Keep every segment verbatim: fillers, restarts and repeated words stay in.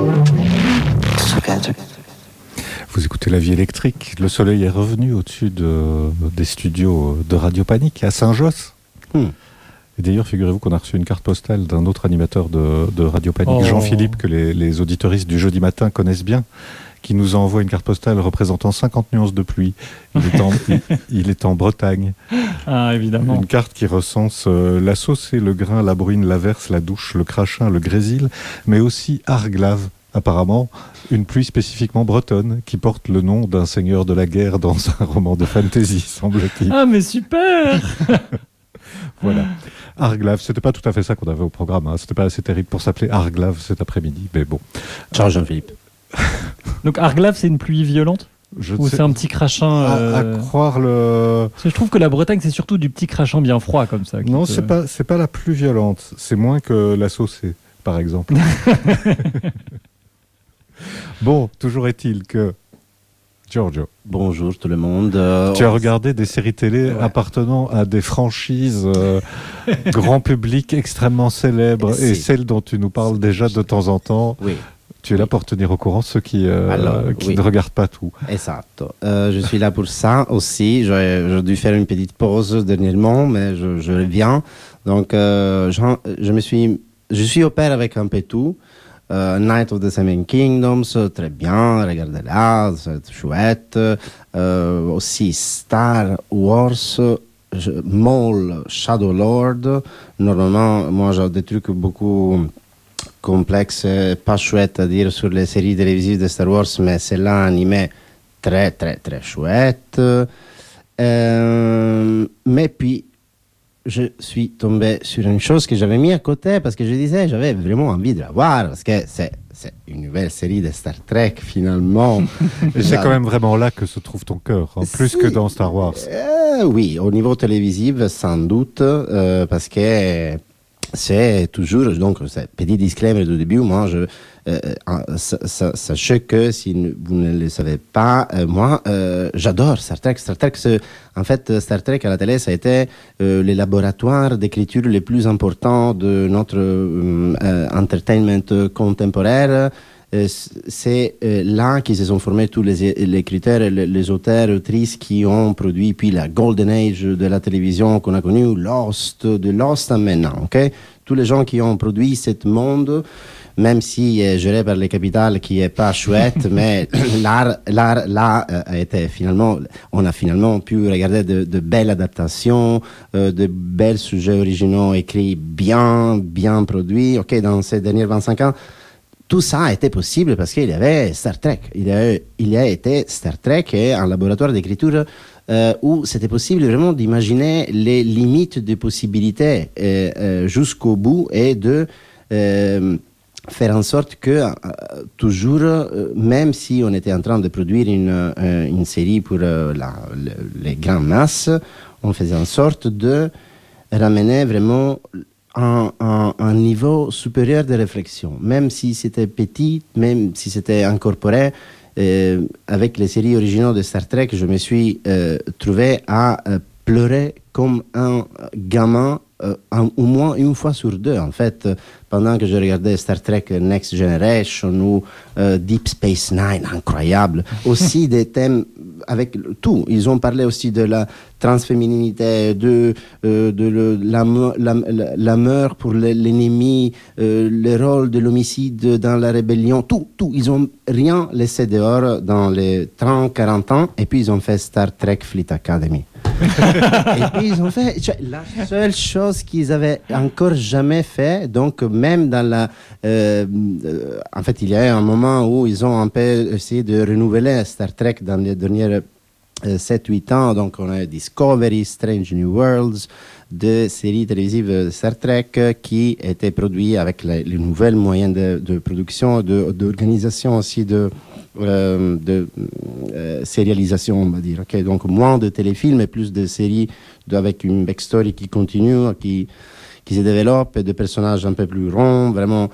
Vous écoutez La Vie électrique. Le soleil est revenu au-dessus de, des studios de Radio Panique à Saint-Josse. Hmm. Et d'ailleurs, figurez-vous qu'on a reçu une carte postale d'un autre animateur de, de Radio Panique, oh. Jean-Philippe, que les, les auditeuristes du jeudi matin connaissent bien, qui nous envoie une carte postale représentant cinquante nuances de pluie. Il est en, il, il est en Bretagne. Ah, évidemment. Une carte qui recense euh, la saucée, le grain, la bruine, la verse, la douche, le crachin, le grésil, mais aussi Arglave. Apparemment, une pluie spécifiquement bretonne qui porte le nom d'un seigneur de la guerre dans un roman de fantasy, semble-t-il. Ah, mais super. Voilà. Arglave, c'était pas tout à fait ça qu'on avait au programme. Hein. C'était pas assez terrible pour s'appeler Arglave cet après-midi, mais bon. Ciao Jean-Philippe. Donc Arglave, c'est une pluie violente ? Je Ou sais... c'est un petit crachin euh... à, à croire le... Parce que je trouve que la Bretagne, c'est surtout du petit crachin bien froid comme ça. Non, te... c'est pas, c'est pas la plus violente. C'est moins que la saucée, par exemple. Bon, toujours est-il que... Giorgio. Bonjour tout le monde. Euh, tu as regardé des séries télé ouais. appartenant à des franchises euh, grand public extrêmement célèbres et, et celles dont tu nous parles déjà de temps en temps. Oui. Tu es là pour tenir au courant ceux qui, euh, Alors, qui oui. ne regardent pas tout. Exact. Euh, je suis là pour ça aussi. J'ai, j'ai dû faire une petite pause dernièrement, mais je, je reviens. Donc, euh, je me suis, je suis au pair avec un peu tout. Uh, Night of the Seven Kingdoms, très bien, regardez-la, c'est chouette. Uh, aussi Star Wars, je, Maul, Shadow Lord. Normalement, moi j'ai des trucs beaucoup complexes, pas chouettes à dire sur les séries télévisives de Star Wars, mais celle-là animée très très très chouette. Uh, mais puis, je suis tombé sur une chose que j'avais mis à côté parce que je disais j'avais vraiment envie de la voir parce que c'est, c'est une nouvelle série de Star Trek finalement. C'est quand même vraiment là que se trouve ton cœur, hein, plus si, que dans Star Wars. Euh, oui, au niveau télévisif sans doute euh, parce que c'est toujours, donc c'est petit disclaimer du début, moi je euh, sachez que si vous ne le savez pas, euh, moi euh, j'adore Star Trek. Star Trek, c'est, en fait, Star Trek à la télé, ça a été euh, le laboratoire d'écriture le plus important de notre euh, entertainment contemporain. Euh, c'est euh, là qu'ils se sont formés tous les, les critères, les, les auteurs, autrices qui ont produit puis la Golden Age de la télévision qu'on a connue, Lost, de Lost à maintenant, ok? Tous les gens qui ont produit ce monde, même si est géré par les capitales qui est pas chouette, mais l'art, l'art là euh, a été finalement, on a finalement pu regarder de, de belles adaptations, euh, de belles sujets originaux écrits bien, bien produits, ok? Dans ces derniers vingt-cinq ans. Tout ça a été possible parce qu'il y avait Star Trek. Il y a, il y a été Star Trek et un laboratoire d'écriture euh, où c'était possible vraiment d'imaginer les limites des possibilités euh, euh, jusqu'au bout et de euh, faire en sorte que euh, toujours, euh, même si on était en train de produire une, euh, une série pour euh, la, le, les grandes masses, on faisait en sorte de ramener vraiment Un, un, un niveau supérieur de réflexion, même si c'était petit, même si c'était incorporé. Euh, avec les séries originales de Star Trek, je me suis euh, trouvé à euh, pleurer comme un gamin, euh, un, au moins une fois sur deux, en fait, pendant que je regardais Star Trek Next Generation ou euh, Deep Space Nine, incroyable. Aussi des thèmes avec tout. Ils ont parlé aussi de la transfémininité, de, euh, de le, la, la, la, la meurtre pour l'ennemi, euh, le rôle de l'homicide dans la rébellion, tout, tout. Ils ont rien laissé dehors dans les trente quarante ans, et puis ils ont fait Star Trek Fleet Academy. Et puis ils ont fait la seule chose qu'ils avaient encore jamais fait. Donc même dans la euh, euh, en fait il y a eu un moment où ils ont un peu essayé de renouveler Star Trek dans les dernières euh, sept huit ans. Donc on a Discovery, Strange New Worlds, de séries télévisives de Star Trek qui étaient produites avec les, les nouvelles moyens de, de production, de, d'organisation aussi de Euh, de euh, sérialisation, on va dire. Okay? Donc moins de téléfilms et plus de séries de, avec une backstory qui continue, qui, qui se développe, et de personnages un peu plus ronds, vraiment.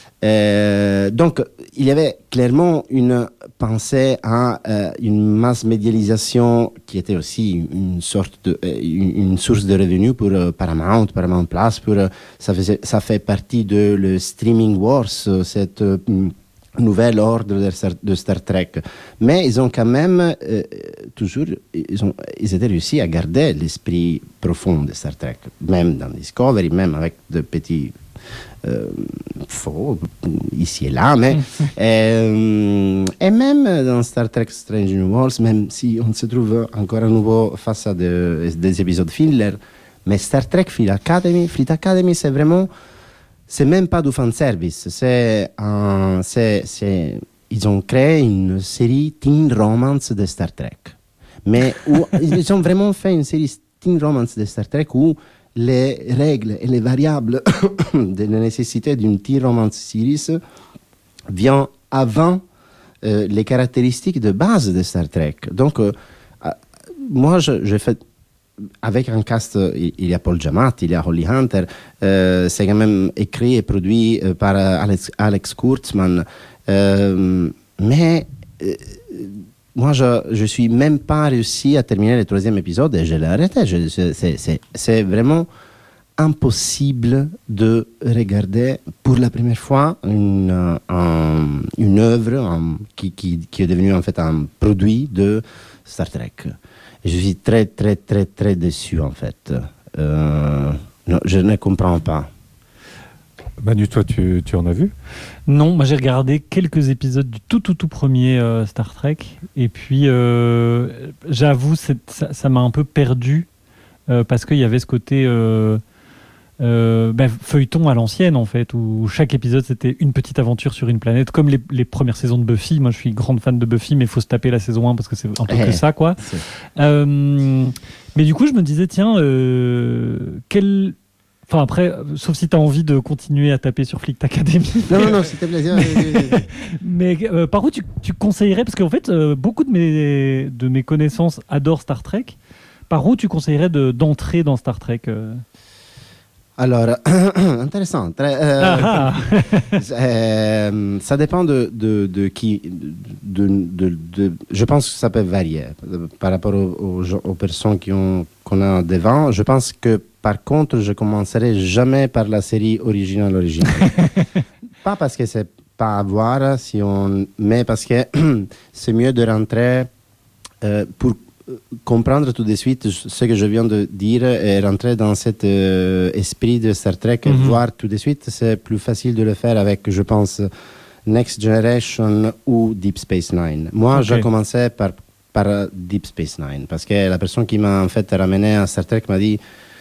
Euh, donc il y avait clairement une pensée à euh, une masse médialisation qui était aussi une sorte de une, une source de revenus pour euh, Paramount, Paramount Plus. Pour euh, ça faisait, ça fait partie de le streaming wars, cette euh, nouvel ordre de Star, de Star Trek. Mais ils ont quand même euh, toujours, ils, ont, ils étaient réussi à garder l'esprit profond de Star Trek, même dans Discovery, même avec de petits euh, faux ici et là, mais euh, et même dans Star Trek Strange New Worlds, même si on se trouve encore à nouveau face à de, des épisodes filler, mais Star Trek Fleet Academy, Fleet Academy, c'est vraiment, c'est même pas du fanservice, c'est un, c'est, c'est, ils ont créé une série teen romance de Star Trek, mais où ils ont vraiment fait une série teen romance de Star Trek où les règles et les variables de la nécessité d'une teen romance series viennent avant euh, les caractéristiques de base de Star Trek. Donc, euh, moi, je, j'ai fait avec un cast, il y a Paul Giamatti, il y a Holly Hunter, euh, c'est quand même écrit et produit par Alex, Alex Kurtzman, euh, mais euh, moi, je ne suis même pas réussi à terminer le troisième épisode et je l'ai arrêté. Je, c'est, c'est, c'est vraiment impossible de regarder pour la première fois une, un, une œuvre un, qui, qui, qui est devenue en fait un produit de Star Trek. Et je suis très, très, très, très déçu en fait. Euh, non, je ne comprends pas. Manu, toi, tu, tu en as vu ? Non, moi j'ai regardé quelques épisodes du tout, tout, tout premier euh, Star Trek. Et puis, euh, j'avoue, c'est, ça, ça m'a un peu perdu euh, parce qu'il y avait ce côté euh, euh, ben, feuilleton à l'ancienne, en fait, où chaque épisode c'était une petite aventure sur une planète, comme les, les premières saisons de Buffy. Moi je suis grande fan de Buffy, mais il faut se taper la saison un parce que c'est un peu hey, que ça, quoi. Euh, mais du coup, je me disais, tiens, euh, quel. Enfin après, sauf si tu as envie de continuer à taper sur Fleet Academy. Non, non, non, c'était plaisir. Mais euh, par où tu, tu conseillerais, parce qu'en fait, euh, beaucoup de mes, de mes connaissances adorent Star Trek. Par où tu conseillerais de, d'entrer dans Star Trek euh... Alors, intéressant. Très, euh, ah ah. euh, ça dépend de, de, de qui. De, de, de, je pense que ça peut varier par rapport aux, aux, aux personnes qui ont, qu'on a devant. Je pense que par contre, je commencerai jamais par la série originale originale. Pas parce que c'est pas à voir, si on, mais parce que c'est mieux de rentrer euh, pour comprendre tout de suite ce que je viens de dire et rentrer dans cet euh, esprit de Star Trek et mm-hmm. voir tout de suite, c'est plus facile de le faire avec, je pense, Next Generation ou Deep Space Nine. Moi, okay. j'ai commencé par, par Deep Space Nine parce que la personne qui m'a en fait ramené à Star Trek m'a dit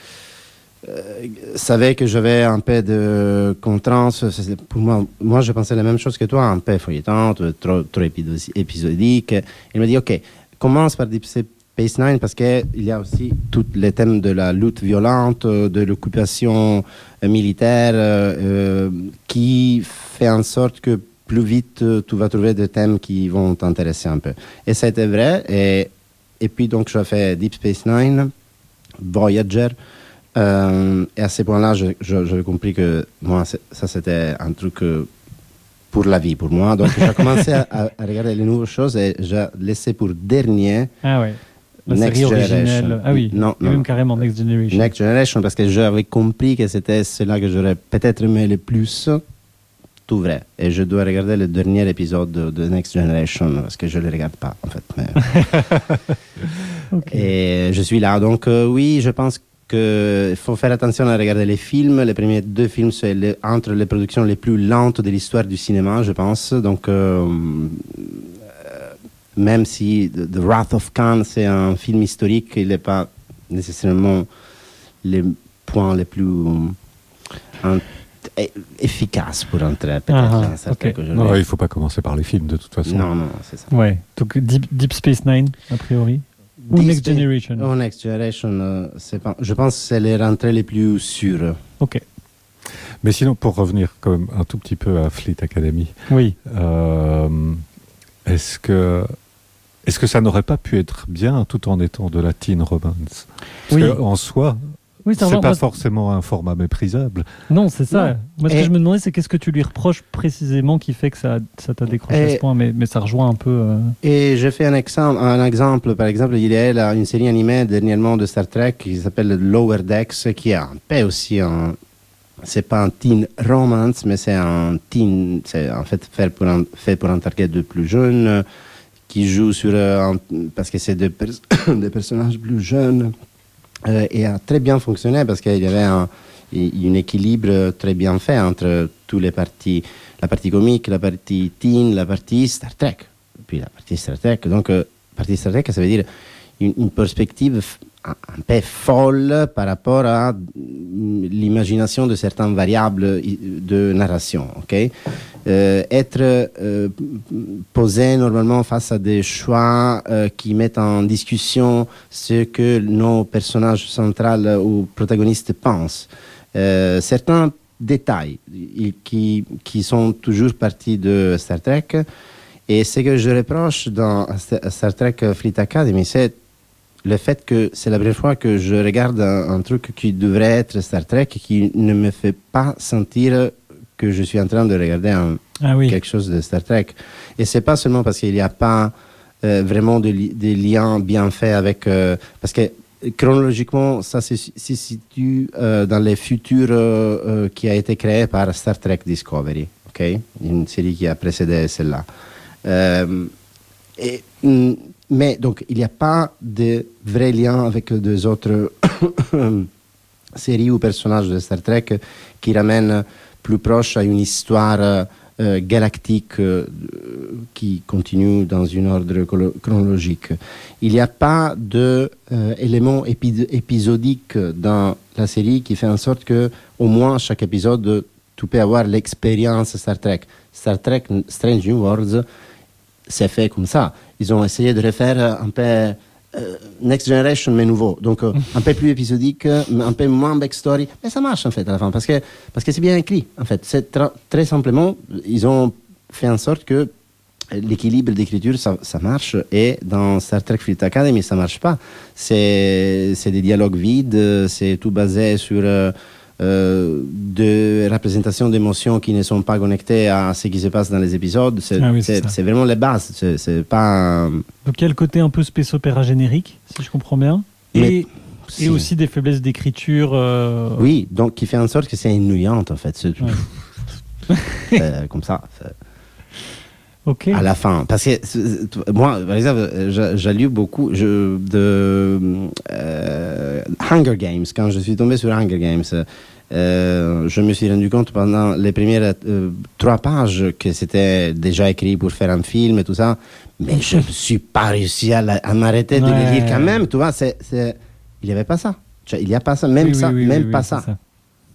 Euh, savait que j'avais un peu de contrainte. Pour moi, moi, je pensais la même chose que toi, un peu feuilletant, trop, trop épisodique. Il m'a dit, OK, commence par Deep Space Nine parce qu'il y a aussi tous les thèmes de la lutte violente, de l'occupation militaire, euh, qui fait en sorte que plus vite, tu vas trouver des thèmes qui vont t'intéresser un peu. Et ça a été vrai. Et, et puis, donc, j'ai fait Deep Space Nine, Voyager. Euh, et à ce point-là, je, je, j'avais compris que moi, ça c'était un truc euh, pour la vie, pour moi. Donc, j'ai commencé à, à regarder les nouvelles choses et j'ai laissé pour dernier ah ouais. La Next série Generation. Originelle. Ah oui, non, non. Même carrément Next Generation. Next Generation, parce que j'avais compris que c'était cela que j'aurais peut-être aimé le plus. Tout vrai. Et je dois regarder le dernier épisode de, de Next Generation parce que je ne le regarde pas, en fait. Mais... okay. Et je suis là. Donc, euh, oui, je pense que il faut faire attention à regarder les films. Les premiers deux films, c'est les, entre les productions les plus lentes de l'histoire du cinéma, je pense. Donc, euh, même si The Wrath of Khan, c'est un film historique, il n'est pas nécessairement les points les plus euh, efficaces pour entrer. Ah, okay. Non, il ne faut pas commencer par les films, de toute façon. Non, non, c'est ça. Ouais. Donc, Deep, Deep Space Nine, a priori. Ou Deep Next Generation. Oh, Next Generation, euh, c'est pas, je pense que c'est les rentrées les plus sûres. Ok. Mais sinon, pour revenir quand même un tout petit peu à Fleet Academy, oui. Euh, est-ce que est-ce que ça n'aurait pas pu être bien tout en étant de la teen romance ? Parce oui. qu'en soi, oui, c'est, c'est pas moi, forcément un format méprisable. Non, c'est ça. Non. Moi, ce et... que je me demandais, c'est qu'est-ce que tu lui reproches précisément qui fait que ça, ça t'a décroché et... à ce point, mais, mais ça rejoint un peu... Euh... Et je fais un exemple, un exemple. Par exemple, il y a là, une série animée dernièrement de Star Trek qui s'appelle Lower Decks, qui est un peu aussi un, c'est pas un teen romance, mais c'est un teen, c'est en fait fait pour un, fait pour un target de plus jeunes, euh, qui joue sur, euh, un, parce que c'est des, pers- des personnages plus jeunes, euh, et a très bien fonctionné parce qu'il y avait un, un équilibre très bien fait entre tous les parties, la partie comique, la partie teen, la partie Star Trek, puis la partie Star Trek. Donc, euh, partie Star Trek, ça veut dire une, une perspective f- un peu folle par rapport à l'imagination de certaines variables de narration. Okay? Euh, être euh, posé normalement face à des choix euh, qui mettent en discussion ce que nos personnages centraux ou protagonistes pensent. Euh, certains détails qui, qui sont toujours partis de Star Trek, et ce que je reproche dans Star Trek Fleet Academy, c'est le fait que c'est la première fois que je regarde un, un truc qui devrait être Star Trek et qui ne me fait pas sentir que je suis en train de regarder un, Ah oui. quelque chose de Star Trek. Et c'est pas seulement parce qu'il n'y a pas euh, vraiment de, li- des liens bien faits avec... Euh, parce que chronologiquement, ça se, se situe euh, dans les futurs euh, euh, qui a été créé par Star Trek Discovery, ok? Une série qui a précédé celle-là. Euh, et... Mm, Mais donc, il n'y a pas de vrai lien avec deux autres séries ou personnages de Star Trek qui ramènent plus proche à une histoire euh, galactique euh, qui continue dans une ordre colo- chronologique. Il n'y a pas d'éléments euh, épi- épisodiques dans la série qui fait en sorte que, au moins, chaque épisode, tu peux avoir l'expérience Star Trek. Star Trek Strange New Worlds, c'est fait comme ça. Ils ont essayé de refaire un peu euh, Next Generation, mais nouveau. Donc, euh, un peu plus épisodique, un peu moins backstory. Mais ça marche, en fait, à la fin, parce que, parce que c'est bien écrit, en fait. C'est tra- très simplement, ils ont fait en sorte que l'équilibre d'écriture, ça, ça marche. Et dans Star Trek Fleet Academy, ça marche pas. C'est, c'est des dialogues vides, c'est tout basé sur... Euh, Euh, de représentations d'émotions qui ne sont pas connectées à ce qui se passe dans les épisodes. C'est, Ah oui, c'est, c'est ça. c'est vraiment les bases. C'est, c'est pas... Donc il y a le côté un peu space opéra générique, si je comprends bien. Et, Mais, si. et aussi des faiblesses d'écriture. euh, Oui, donc qui fait en sorte que c'est ennuyant, en fait. C'est, Ouais. c'est comme ça. C'est... Ok. À la fin. Parce que c'est- moi, par exemple, j'ai, j'ai lu beaucoup je, de euh, Hunger Games. Quand je suis tombé sur Hunger Games, euh, je me suis rendu compte pendant les premières euh, trois pages que c'était déjà écrit pour faire un film et tout ça. Mais je ne suis pas réussi à, la, à m'arrêter de Ouais. le lire quand même. Tu vois, c'est, c'est... il n'y avait pas ça. Il n'y a pas ça, même Oui, ça, oui, oui, même oui, pas oui, ça. c'est ça.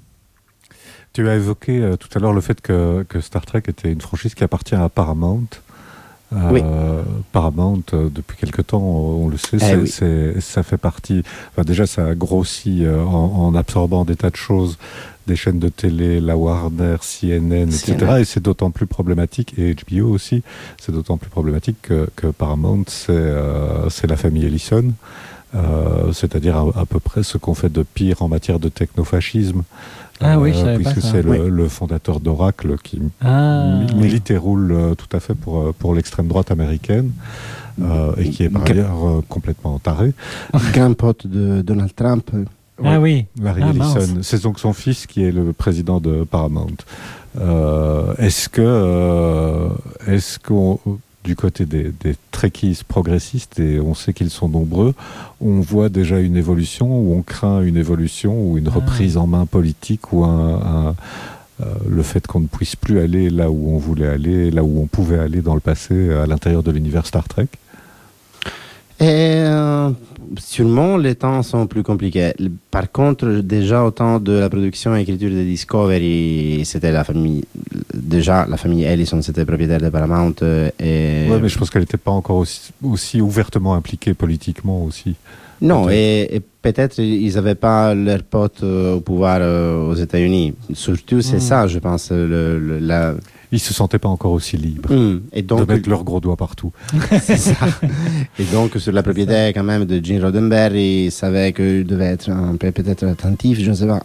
Tu as évoqué euh, tout à l'heure le fait que, que Star Trek était une franchise qui appartient à Paramount. Euh, Oui. Paramount, euh, depuis quelque temps, on le sait, Eh c'est, oui. c'est- ça fait partie. Enfin, déjà, ça a grossi euh, en, en absorbant des tas de choses, des chaînes de télé, la Warner, C N N, et cetera. C N N. Et c'est d'autant plus problématique, et H B O aussi, c'est d'autant plus problématique que, que Paramount, c'est, euh, c'est la famille Ellison. Euh, c'est-à-dire à, à peu près ce qu'on fait de pire en matière de technofascisme. Ah oui, je savais pas puisque ça. c'est le, Oui. le fondateur d'Oracle qui Ah, mi- milite et roule euh, tout à fait pour, euh, pour l'extrême droite américaine, euh, et qui est par Gra- ailleurs euh, complètement taré. Grand pote de Donald Trump. ah oui. Larry Ah, Ellison, mince. c'est donc son fils qui est le président de Paramount. Euh, est-ce que, euh, est-ce qu'on, du côté des, des Trekkies progressistes, et on sait qu'ils sont nombreux, on voit déjà une évolution, ou on craint une évolution, ou une Ah. reprise en main politique, ou un, un, euh, le fait qu'on ne puisse plus aller là où on voulait aller, là où on pouvait aller dans le passé, à l'intérieur de l'univers Star Trek? Et euh, sûrement, les temps sont plus compliqués. Par contre, déjà au temps de la production et écriture de Discovery, c'était la famille. Déjà, la famille Ellison, c'était propriétaire de Paramount. euh, Et... Ouais, mais je pense qu'elle n'était pas encore aussi, aussi ouvertement impliquée politiquement aussi. Non, peut-être. et, et peut-être ils n'avaient pas leurs potes euh, au pouvoir euh, aux États-Unis. Surtout, c'est Mm. ça, je pense. Le, le- la... Ils se sentaient pas encore aussi libres Mm. Et de donc, mettre leurs gros doigts partout. c'est ça. Et donc, sur la propriété quand même de Gene Roddenberry, ils savaient qu'il devait être un peu peut-être attentif, je ne sais pas.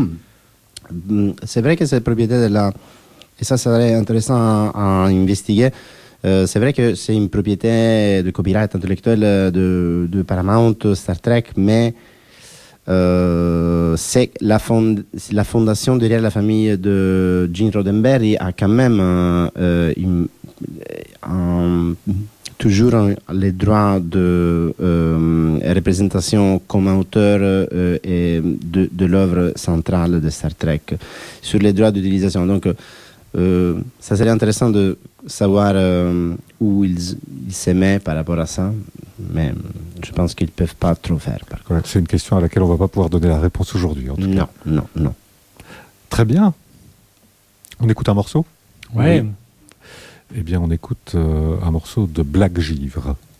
C'est vrai que cette propriété de la... Et ça, ça serait intéressant à, à investiguer. Euh, c'est vrai que c'est une propriété de copyright intellectuel de, de Paramount, Star Trek, mais euh, c'est la, fond, la fondation derrière la famille de Gene Roddenberry a quand même euh, une, un, toujours un, les droits de euh, représentation comme auteur euh, et de, de l'œuvre centrale de Star Trek sur les droits d'utilisation. Donc, euh, ça serait intéressant de savoir euh, où ils, ils s'aimaient par rapport à ça, mais je pense qu'ils ne peuvent pas trop faire. Voilà, c'est une question à laquelle on ne va pas pouvoir donner la réponse aujourd'hui. En tout non, cas. non, non. Très bien. On écoute un morceau ? Ouais. Oui. Eh bien, on écoute euh, un morceau de Black Givre.